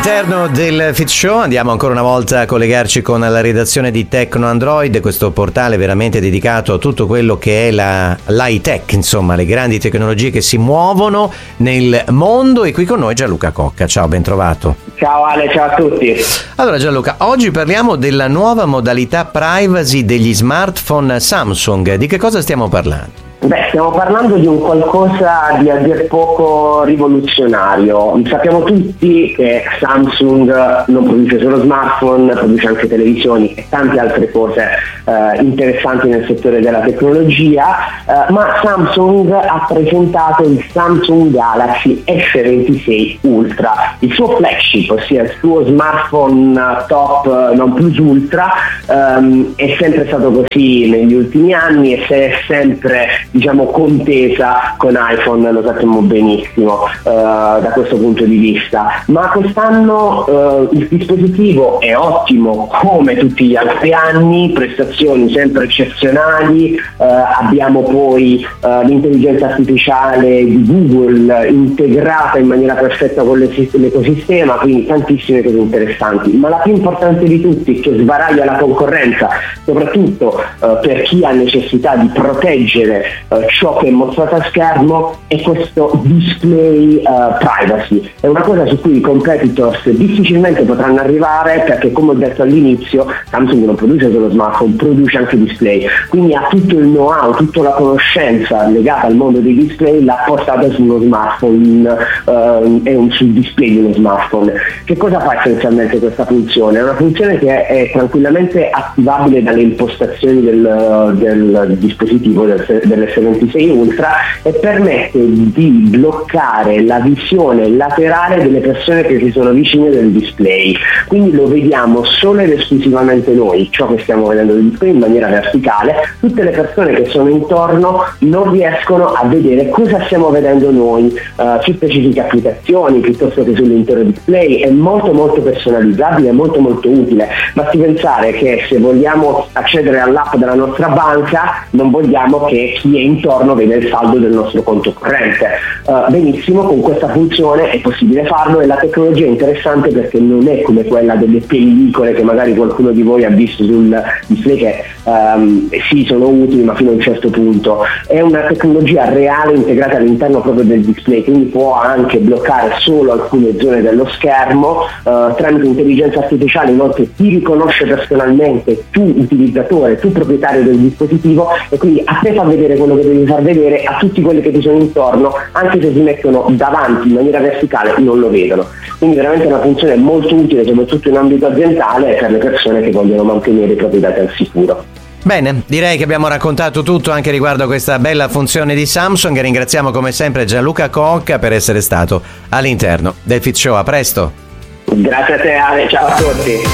All'interno del Fit Show andiamo ancora una volta a collegarci con la redazione di Tecno Android, questo portale veramente dedicato a tutto quello che è l'high tech, insomma le grandi tecnologie che si muovono nel mondo. E qui con noi Gianluca Cocca. Ciao, ben trovato. Ciao Ale, ciao a tutti. Allora Gianluca, oggi parliamo della nuova modalità privacy degli smartphone Samsung. Di che cosa stiamo parlando? Stiamo parlando di un qualcosa di a dir poco rivoluzionario. Sappiamo tutti che Samsung non produce solo smartphone, produce anche televisioni e tante altre cose interessanti nel settore della tecnologia, ma Samsung ha presentato il Samsung Galaxy S26 Ultra, il suo flagship, ossia il suo smartphone top non plus ultra. È sempre stato così negli ultimi anni e se è sempre contesa con iPhone, lo sappiamo benissimo da questo punto di vista, ma quest'anno il dispositivo è ottimo come tutti gli altri anni, prestazioni sempre eccezionali, abbiamo poi l'intelligenza artificiale di Google integrata in maniera perfetta con l'ecosistema, quindi tantissime cose interessanti, ma la più importante di tutti, che sbaraglia la concorrenza soprattutto per chi ha necessità di proteggere ciò che è mostrato a schermo, è questo display privacy. È una cosa su cui i competitors difficilmente potranno arrivare, perché come ho detto all'inizio Samsung non produce solo smartphone, produce anche display, quindi ha tutto il know-how, tutta la conoscenza legata al mondo dei display, l'ha portata sullo smartphone e sul display di uno smartphone. Che cosa fa essenzialmente questa funzione? È una funzione che è tranquillamente attivabile dalle impostazioni del dispositivo dell'S26 Ultra e permette di bloccare la visione laterale delle persone che si sono vicine del display, quindi lo vediamo solo ed esclusivamente noi, ciò che stiamo vedendo del display in maniera verticale. Tutte le persone che sono intorno non riescono a vedere cosa stiamo vedendo noi su specifiche applicazioni piuttosto che sull'intero display. È molto molto personalizzabile, è molto molto utile. Basti pensare che se vogliamo accedere all'app della nostra banca non vogliamo che chi è intorno vede il saldo del nostro conto corrente. Benissimo, con questa funzione è possibile farlo e la tecnologia è interessante perché non è come quella delle pellicole che magari qualcuno di voi ha visto sul display, che sì, sono utili ma fino a un certo punto. È una tecnologia reale integrata all'interno proprio del display, quindi può anche bloccare solo alcune zone dello schermo tramite intelligenza artificiale. Inoltre ti riconosce personalmente, tu utilizzatore, tu proprietario del dispositivo, e quindi a te fa vedere quello che devi far vedere, a tutti quelli che ti sono intorno, anche se si mettono davanti in maniera verticale non lo vedono. Quindi veramente una funzione molto utile soprattutto in ambito aziendale per le persone che vogliono mantenere i propri dati al sicuro. Bene, direi che abbiamo raccontato tutto anche riguardo a questa bella funzione di Samsung. Ringraziamo come sempre Gianluca Cocca per essere stato all'interno del Fit Show. A presto. Grazie a te Ale, ciao a tutti.